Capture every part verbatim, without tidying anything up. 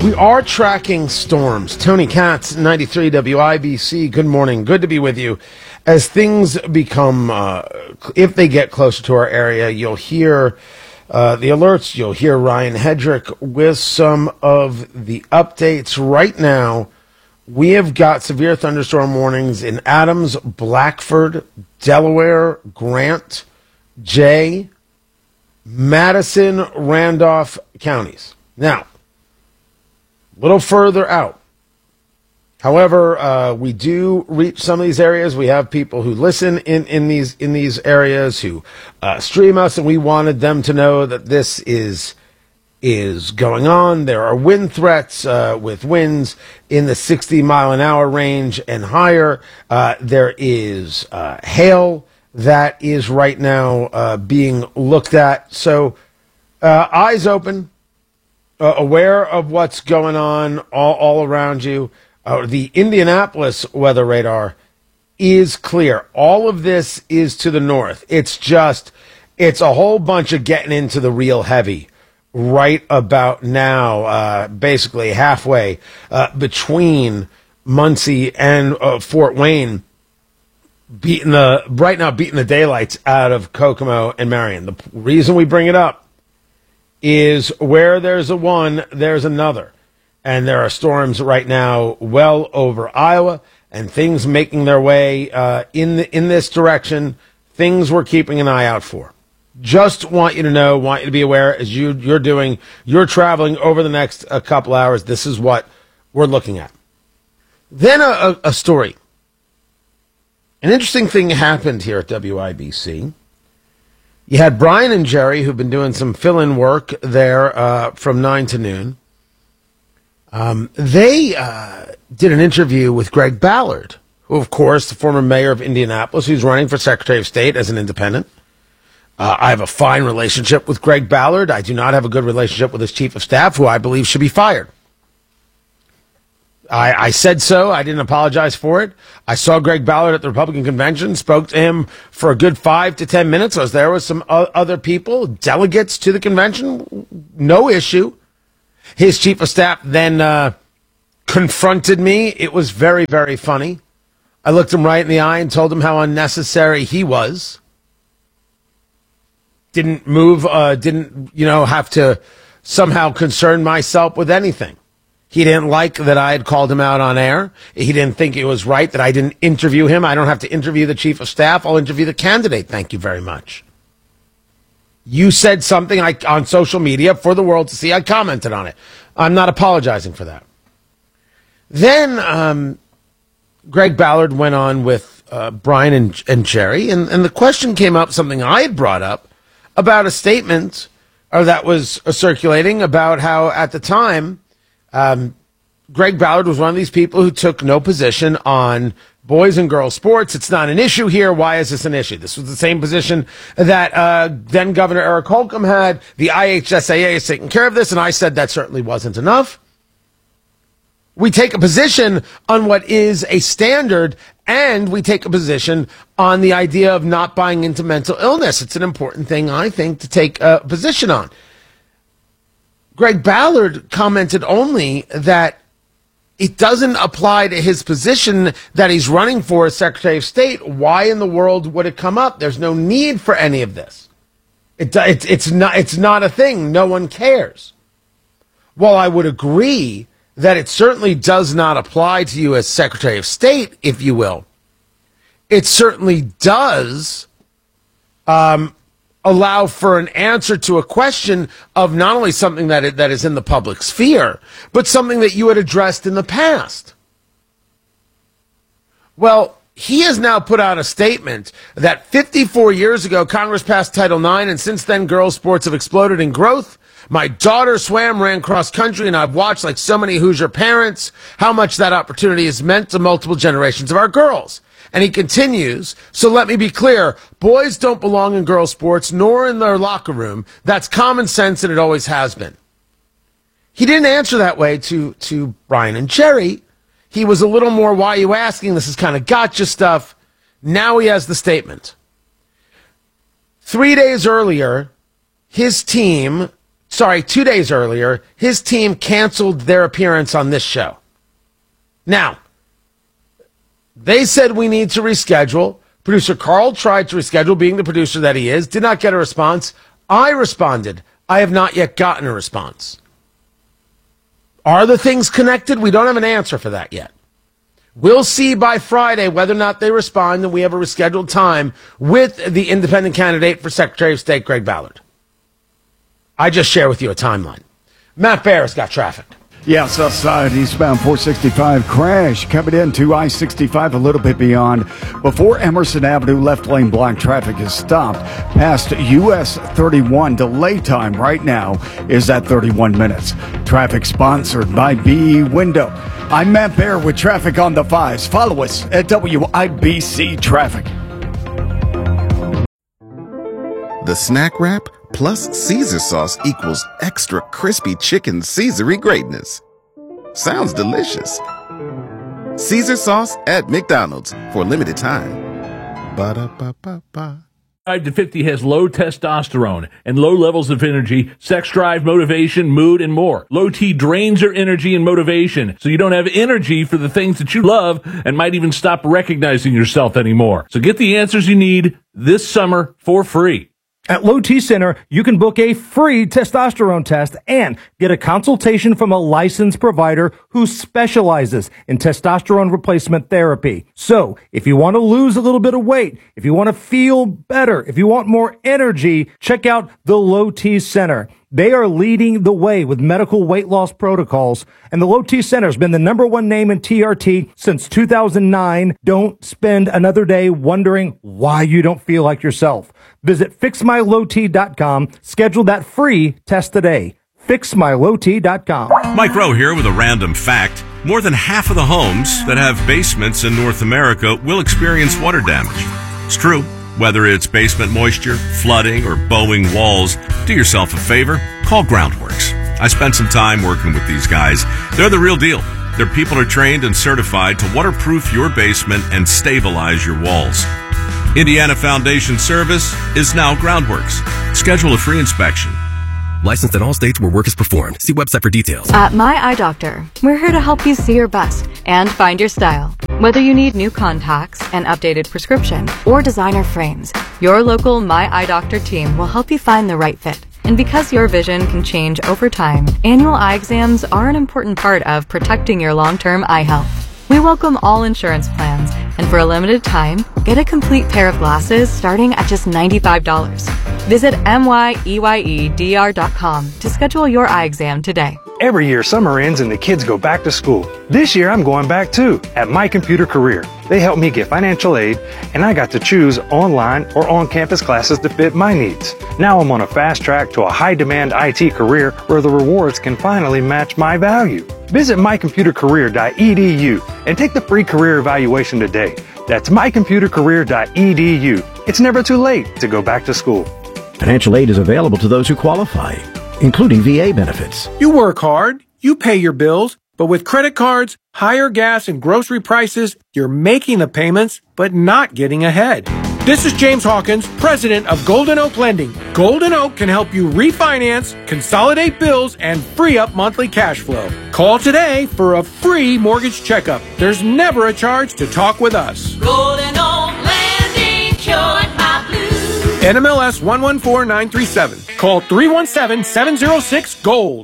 We are tracking storms. Tony Katz, ninety-three W I B C. Good morning. Good to be with you. As things become, uh, if they get closer to our area, you'll hear uh, the alerts. You'll hear Ryan Hedrick with some of the updates. Right now, we have got severe thunderstorm warnings in Adams, Blackford, Delaware, Grant, Jay, Madison, Randolph counties. Now, a little further out. However, uh, we do reach some of these areas. We have people who listen in, in these in these areas who uh, stream us, and we wanted them to know that this is is going on. There are wind threats uh, with winds in the sixty mile an hour range and higher. Uh, there is uh, hail that is right now uh, being looked at. So uh, eyes open. Uh, aware of what's going on all, all around you. Uh, the Indianapolis weather radar is clear. All of this is to the north. It's just, it's a whole bunch of getting into the real heavy right about now, uh, basically halfway uh, between Muncie and uh, Fort Wayne, beating the, right now beating the daylights out of Kokomo and Marion. The reason we bring it up is where there's a one, there's another. And there are storms right now well over Iowa and things making their way uh, in the, in this direction, things we're keeping an eye out for. Just want you to know, want you to be aware as you, you're doing, you're traveling over the next a couple hours, this is what we're looking at. Then a, a, a story. An interesting thing happened here at W I B C. You had Brian and Jerry, who've been doing some fill-in work there uh, from nine to noon. Um, they uh, did an interview with Greg Ballard, who, of course, the former mayor of Indianapolis, who's running for Secretary of State as an independent. Uh, I have a fine relationship with Greg Ballard. I do not have a good relationship with his chief of staff, who I believe should be fired. I, I said so. I didn't apologize for it. I saw Greg Ballard at the Republican convention, spoke to him for a good five to ten minutes. I was there with some other people, delegates to the convention. No issue. His chief of staff then uh, confronted me. It was very, very funny. I looked him right in the eye and told him how unnecessary he was. Didn't move, uh, didn't, you know, have to somehow concern myself with anything. He didn't like that I had called him out on air. He didn't think it was right that I didn't interview him. I don't have to interview the chief of staff. I'll interview the candidate. Thank you very much. You said something I, on social media for the world to see. I commented on it. I'm not apologizing for that. Then um, Greg Ballard went on with uh, Brian and, and Jerry, and, and the question came up, something I had brought up, about a statement or that was uh, circulating about how at the time, Um, Greg Ballard was one of these people who took no position on boys and girls sports. It's not an issue here. Why is this an issue? This was the same position that uh, then Governor Eric Holcomb had. The I H S A A is taking care of this, and I said that certainly wasn't enough. We take a position on what is a standard, and we take a position on the idea of not buying into mental illness. It's an important thing, I think, to take a position on. Greg Ballard commented only that it doesn't apply to his position that he's running for as Secretary of State. Why in the world would it come up? There's no need for any of this. It, it, it's not, it's not a thing. No one cares. While I would agree that it certainly does not apply to you as Secretary of State, if you will, it certainly does um, allow for an answer to a question of not only something that it, that is in the public sphere, but something that you had addressed in the past. Well, he has now put out a statement that fifty-four years ago, Congress passed Title nine, and since then, girls' sports have exploded in growth. My daughter swam, ran cross country, and I've watched, like so many Hoosier parents, how much that opportunity has meant to multiple generations of our girls. And he continues, so let me be clear, boys don't belong in girls' sports, nor in their locker room. That's common sense, and it always has been. He didn't answer that way to, to Brian and Jerry. He was a little more, why are you asking? This is kind of gotcha stuff. Now he has the statement. Three days earlier, his team sorry, two days earlier, his team canceled their appearance on this show. Now, they said we need to reschedule. Producer Carl tried to reschedule, being the producer that he is, did not get a response. I responded. I have not yet gotten a response. Are the things connected? We don't have an answer for that yet. We'll see by Friday whether or not they respond, and we have a rescheduled time with the independent candidate for Secretary of State, Greg Ballard. I just share with you a timeline. Matt Bear's got traffic. Yeah, south side, eastbound four sixty-five crash coming into I sixty-five a little bit beyond. Before Emerson Avenue, left lane block traffic is stopped. Past U S thirty-one, delay time right now is at thirty-one minutes. Traffic sponsored by B E Window. I'm Matt Bear with traffic on the fives. Follow us at W I B C Traffic. The Snack Wrap plus Caesar sauce equals extra crispy chicken Caesary greatness. Sounds delicious. Caesar sauce at McDonald's for a limited time. Ba-da-ba-ba-ba. five to fifty has low testosterone and low levels of energy, sex drive, motivation, mood, and more. Low T drains your energy and motivation, so you don't have energy for the things that you love and might even stop recognizing yourself anymore. So get the answers you need this summer for free. At Low T Center, you can book a free testosterone test and get a consultation from a licensed provider who specializes in testosterone replacement therapy. So, if you want to lose a little bit of weight, if you want to feel better, if you want more energy, check out the Low T Center. They are leading the way with medical weight loss protocols, and the Low T Center has been the number one name in T R T since two thousand nine. Don't spend another day wondering why you don't feel like yourself. Visit fix my low t dot com. Schedule that free test today. fix my low t dot com. Mike Rowe here with a random fact. More than half of the homes that have basements in North America will experience water damage. It's true. Whether it's basement moisture, flooding, or bowing walls, do yourself a favor, call Groundworks. I spent some time working with these guys. They're the real deal. Their people are trained and certified to waterproof your basement and stabilize your walls. Indiana Foundation Service is now Groundworks. Schedule a free inspection. Licensed in all states where work is performed. See website for details. At My Eye Doctor, we're here to help you see your best and find your style. Whether you need new contacts, an updated prescription, or designer frames, your local My Eye Doctor team will help you find the right fit. And because your vision can change over time, annual eye exams are an important part of protecting your long-term eye health. We welcome all insurance plans, and for a limited time, get a complete pair of glasses starting at just ninety-five dollars. Visit M Y E Y E D R dot com to schedule your eye exam today. Every year, summer ends and the kids go back to school. This year, I'm going back too, at My Computer Career. They helped me get financial aid, and I got to choose online or on-campus classes to fit my needs. Now I'm on a fast track to a high-demand I T career where the rewards can finally match my value. Visit my computer career dot e d u and take the free career evaluation today. That's my computer career dot e d u. It's never too late to go back to school. Financial aid is available to those who qualify, including V A benefits. You work hard, you pay your bills, but with credit cards, higher gas and grocery prices, you're making the payments, but not getting ahead. This is James Hawkins, president of Golden Oak Lending. Golden Oak can help you refinance, consolidate bills, and free up monthly cash flow. Call today for a free mortgage checkup. There's never a charge to talk with us. Golden Oak Lending, cured my blues. N M L S one one four nine three seven. Call three one seven, seven zero six, GOLD.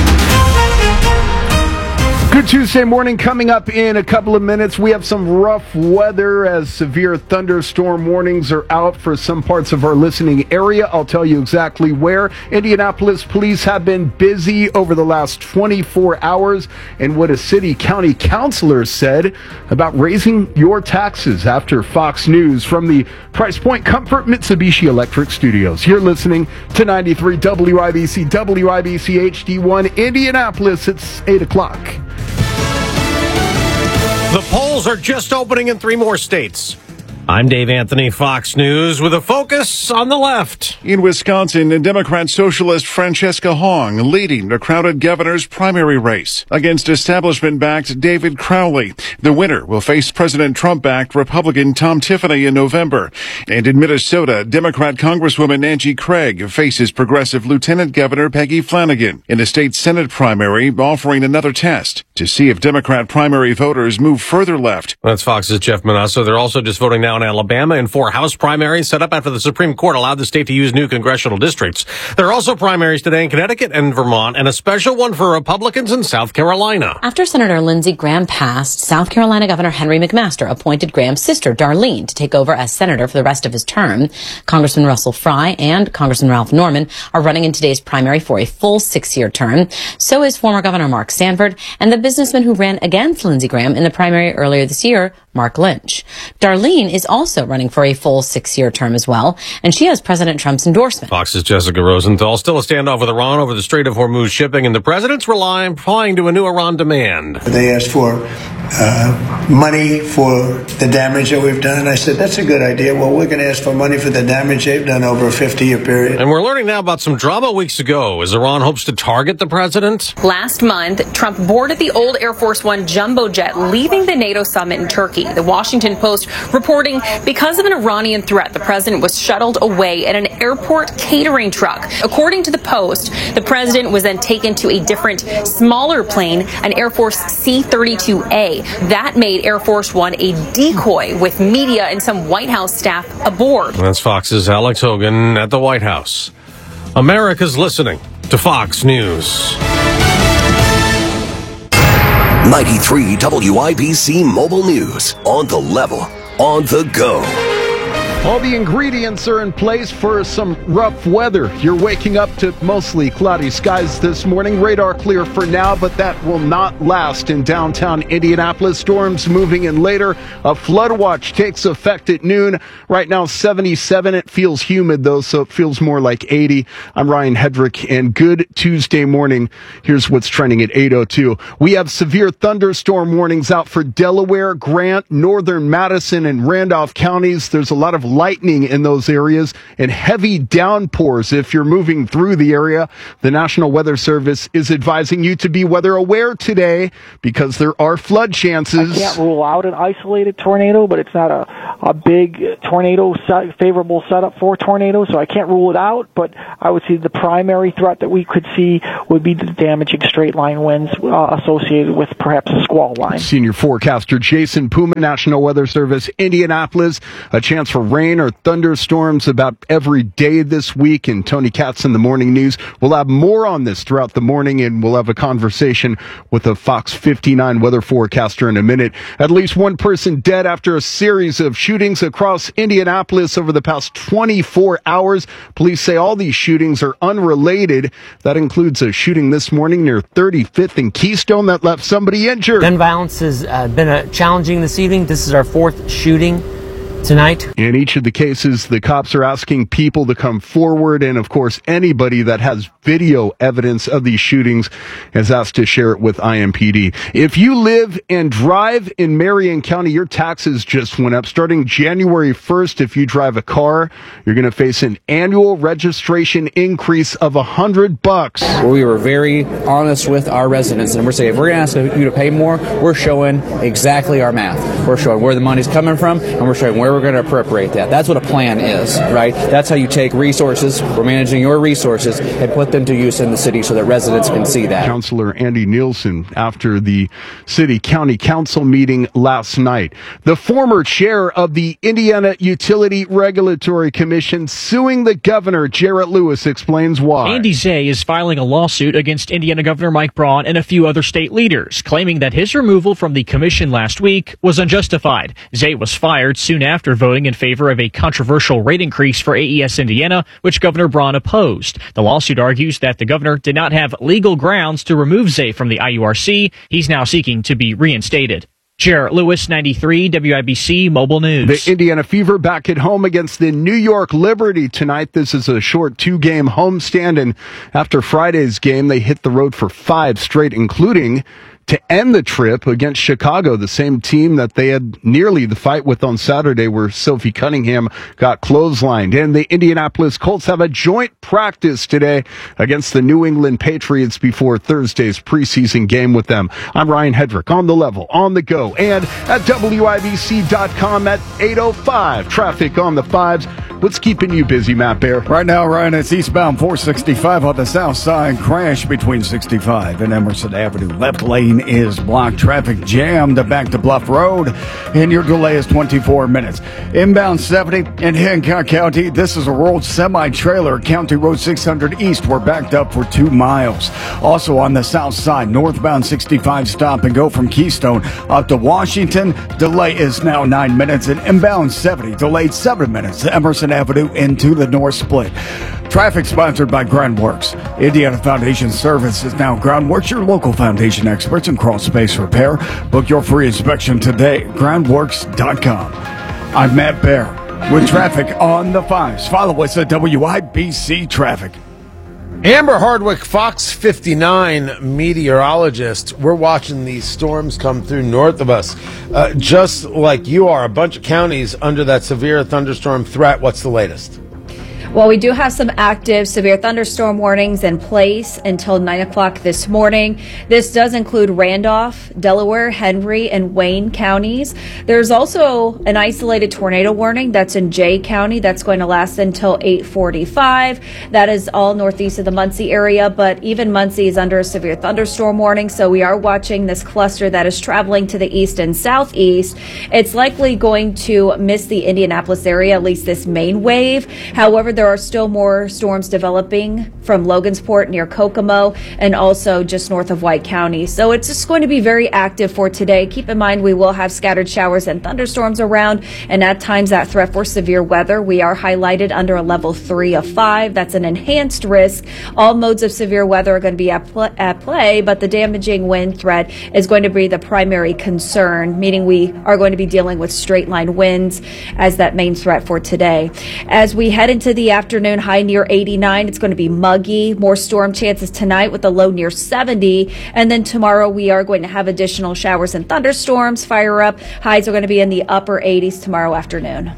Good Tuesday morning coming up in a couple of minutes. We have some rough weather as severe thunderstorm warnings are out for some parts of our listening area. I'll tell you exactly where. Indianapolis police have been busy over the last twenty-four hours, and what a city county councilor said about raising your taxes after Fox News from the Price Point Comfort Mitsubishi Electric Studios. You're listening to ninety-three W I B C, W I B C H D one, Indianapolis. It's eight o'clock. The polls are just opening in three more states. I'm Dave Anthony, Fox News, with a focus on the left. In Wisconsin, Democrat Socialist Francesca Hong leading the crowded governor's primary race against establishment-backed David Crowley. The winner will face President Trump-backed Republican Tom Tiffany in November. And in Minnesota, Democrat Congresswoman Angie Craig faces progressive Lieutenant Governor Peggy Flanagan in the state Senate primary, offering another test to see if Democrat primary voters move further left. That's Fox's Jeff Manasso. They're also just voting now in Alabama in four House primaries set up after the Supreme Court allowed the state to use new congressional districts. There are also primaries today in Connecticut and Vermont, and a special one for Republicans in South Carolina. After Senator Lindsey Graham passed, South Carolina Governor Henry McMaster appointed Graham's sister, Darlene, to take over as senator for the rest of his term. Congressman Russell Fry and Congressman Ralph Norman are running in today's primary for a full six-year term. So is former Governor Mark Sanford and the businessman who ran against Lindsey Graham in the primary earlier this year, Mark Lynch. Darlene is also running for a full six-year term as well, and she has President Trump's endorsement. Fox's Jessica Rosenthal. Still a standoff with Iran over the Strait of Hormuz shipping, and the president's relying, replying to a new Iran demand. They asked for uh, money for the damage that we've done. I said, that's a good idea. Well, we're going to ask for money for the damage they've done over a fifty-year period. And we're learning now about some drama weeks ago as Iran hopes to target the president. Last month, Trump boarded the old Air Force One jumbo jet leaving the NATO summit in Turkey. The Washington Post reporting because of an Iranian threat, the president was shuttled away in an airport catering truck. According to the Post, the president was then taken to a different, smaller plane, an Air Force C thirty-two A. That made Air Force One a decoy with media and some White House staff aboard. That's Fox's Alex Hogan at the White House. America's listening to Fox News. ninety-three W I B C Mobile News. On the level, on the go. All the ingredients are in place for some rough weather. You're waking up to mostly cloudy skies this morning. Radar clear for now, but that will not last in downtown Indianapolis. Storms moving in later. A flood watch takes effect at noon. Right now, seventy-seven. It feels humid, though, so it feels more like eighty. I'm Ryan Hedrick, and good Tuesday morning. Here's what's trending at eight oh two. We have severe thunderstorm warnings out for Delaware, Grant, northern Madison, and Randolph counties. There's a lot of lightning in those areas and heavy downpours if you're moving through the area. The National Weather Service is advising you to be weather aware today because there are flood chances. I can't rule out an isolated tornado, but it's not a, a big tornado, set, favorable setup for tornadoes, so I can't rule it out, but I would say the primary threat that we could see would be the damaging straight line winds uh, associated with perhaps a squall line. Senior forecaster Jason Puma, National Weather Service, Indianapolis. A chance for rain or thunderstorms about every day this week. And Tony Katz in the Morning News. We'll have more on this throughout the morning, and we'll have a conversation with a Fox fifty-nine weather forecaster in a minute. At least one person dead after a series of shootings across Indianapolis over the past twenty-four hours. Police say all these shootings are unrelated. That includes a shooting this morning near thirty-fifth and Keystone that left somebody injured. Gun violence has uh, been uh, challenging this evening. This is our fourth shooting tonight. In each of the cases, the cops are asking people to come forward, and of course, anybody that has video evidence of these shootings is asked to share it with I M P D. If you live and drive in Marion County, your taxes just went up. Starting January first, if you drive a car, you're going to face an annual registration increase of a hundred bucks. We were very honest with our residents, and we're saying, if we're going to ask you to pay more, we're showing exactly our math. We're showing where the money's coming from, and we're showing where we're going to appropriate that. That's what a plan is, right? That's how you take resources, we're managing your resources, and put them to use in the city so that residents can see that. Councilor Andy Nielsen after the city county council meeting last night. The former chair of the Indiana Utility Regulatory Commission suing the governor, Jarrett Lewis, explains why. Andy Zay is filing a lawsuit against Indiana Governor Mike Braun and a few other state leaders, claiming that his removal from the commission last week was unjustified. Zay was fired soon after after voting in favor of a controversial rate increase for A E S Indiana, which Governor Braun opposed. The lawsuit argues that the governor did not have legal grounds to remove Zay from the I U R C. He's now seeking to be reinstated. Jarrett Lewis, ninety-three W I B C Mobile News. The Indiana Fever back at home against the New York Liberty tonight. This is a short two-game homestand, and after Friday's game, they hit the road for five straight, including to end the trip against Chicago, the same team that they had nearly the fight with on Saturday, where Sophie Cunningham got clotheslined. And the Indianapolis Colts have a joint practice today against the New England Patriots before Thursday's preseason game with them. I'm Ryan Hedrick on the level, on the go, and at W I B C dot com at eight oh five. Traffic on the fives. What's keeping you busy, Matt Bear? Right now, Ryan, it's eastbound four sixty-five on the south side. Crash between sixty-five and Emerson Avenue. Left lane is blocked. Traffic jammed back to Bluff Road, and your delay is twenty-four minutes. Inbound seventy in Hancock County. This is a rolled semi-trailer. County Road six hundred East. We're backed up for two miles. Also on the south side, northbound sixty-five stop and go from Keystone up to Washington. Delay is now nine minutes. And inbound seventy delayed seven minutes. Emerson Avenue into the North Split. Traffic sponsored by Groundworks. Indiana Foundation Service is now Groundworks, your local foundation experts in crawl space repair. Book your free inspection today. groundworks dot com. I'm Matt Bear with traffic on the fives. Follow us at W I B C Traffic. Amber Hardwick, Fox fifty-nine meteorologist. We're watching these storms come through north of us. Uh, just like you are, a bunch of counties under that severe thunderstorm threat. What's the latest? Well, we do have some active severe thunderstorm warnings in place until nine o'clock this morning. This does include Randolph, Delaware, Henry, and Wayne counties. There's also an isolated tornado warning that's in Jay County. That's going to last until eight forty-five. That is all northeast of the Muncie area, but even Muncie is under a severe thunderstorm warning, so we are watching this cluster that is traveling to the east and southeast. It's likely going to miss the Indianapolis area, at least this main wave. However, there are still more storms developing from Logansport near Kokomo and also just north of White County. So it's just going to be very active for today. Keep in mind we will have scattered showers and thunderstorms around, and at times that threat for severe weather. We are highlighted under a level three of five. That's an enhanced risk. All modes of severe weather are going to be at, pl- at play, but the damaging wind threat is going to be the primary concern, meaning we are going to be dealing with straight line winds as that main threat for today. As we head into the afternoon, high near eighty-nine. It's going to be muggy. More storm chances tonight with a low near seventy. And then tomorrow we are going to have additional showers and thunderstorms fire up. Highs are going to be in the upper eighties tomorrow afternoon.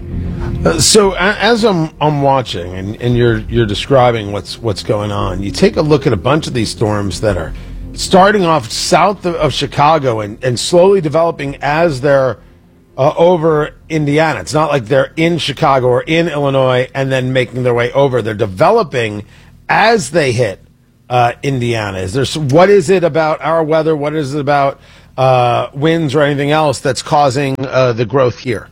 Uh, so a- as I'm I'm watching and, and you're you're describing what's what's going on, you take a look at a bunch of these storms that are starting off south of, of Chicago and, and slowly developing as they're Uh, over Indiana. It's not like they're in Chicago or in Illinois and then making their way over. They're developing as they hit uh, Indiana. Is there what is it about our weather? What is it about uh, winds or anything else that's causing uh, the growth here?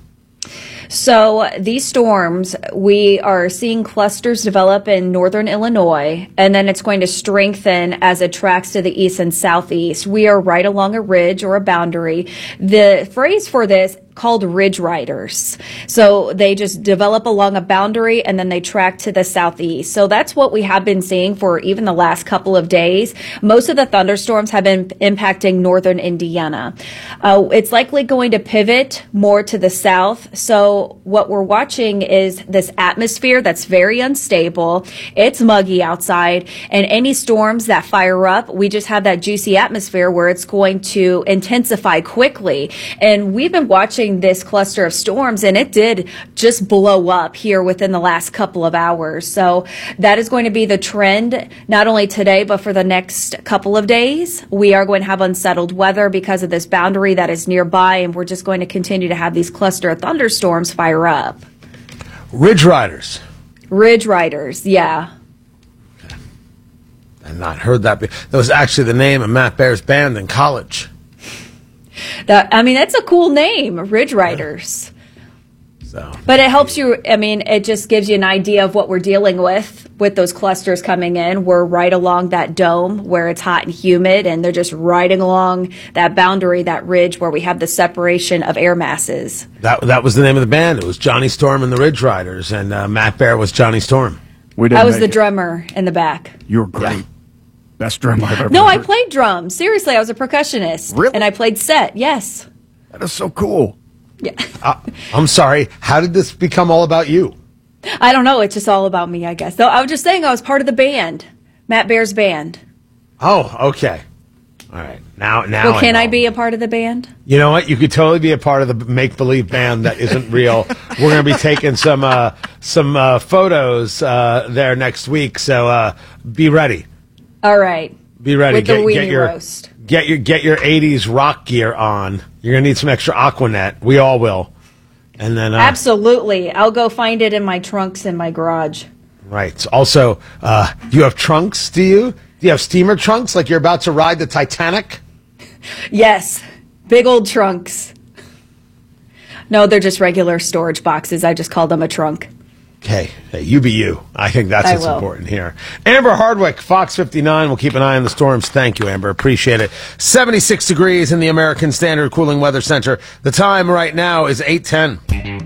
So these storms, we are seeing clusters develop in northern Illinois, and then it's going to strengthen as it tracks to the east and southeast. We are right along a ridge or a boundary. The phrase for this called ridge riders. So they just develop along a boundary and then they track to the southeast. So that's what we have been seeing for even the last couple of days. Most of the thunderstorms have been impacting northern Indiana. Uh, it's likely going to pivot more to the south. So what we're watching is this atmosphere that's very unstable. It's muggy outside, and any storms that fire up, we just have that juicy atmosphere where it's going to intensify quickly. And we've been watching this cluster of storms, and it did just blow up here within the last couple of hours. So that is going to be the trend, not only today, but for the next couple of days. We are going to have unsettled weather because of this boundary that is nearby, and we're just going to continue to have these cluster of thunderstorms fire up. Ridge Riders. Ridge Riders, yeah. I've not heard that. Be- that was actually the name of Matt Bear's band in college. That, I mean, that's a cool name, Ridge Riders. So, but it helps you, I mean, it just gives you an idea of what we're dealing with, with those clusters coming in. We're right along that dome where it's hot and humid, and they're just riding along that boundary, that ridge where we have the separation of air masses. That that was the name of the band. It was Johnny Storm and the Ridge Riders, and uh, Matt Bear was Johnny Storm. We I was the it. drummer in the back. You were great. Yeah. Best drummer I've ever No, heard. I played drums. Seriously, I was a percussionist. Really? And I played set, yes. That is so cool. Yeah. uh, I'm sorry. How did this become all about you? I don't know. It's just all about me, I guess. So I was just saying I was part of the band, Matt Bear's band. Oh, okay. All right. Now, now. Well, can I, I be a part of the band? You know what? You could totally be a part of the make-believe band that isn't real. We're going to be taking some uh, some uh, photos uh, there next week, so uh, be ready. All right. Be ready. With get, the weenie get your, roast. Get your get your eighties rock gear on. You're going to need some extra Aquanet. We all will. And then uh, Absolutely. I'll go find it in my trunks in my garage. Right. Also, uh, you have trunks, do you? Do you have steamer trunks like you're about to ride the Titanic? Yes. Big old trunks. No, they're just regular storage boxes. I just call them a trunk. Okay. Hey, you be you. I think that's I what's will. important here. Amber Hardwick, Fox fifty-nine. We'll keep an eye on the storms. Thank you, Amber. Appreciate it. seventy-six degrees in the American Standard Cooling Weather Center. The time right now is eight ten.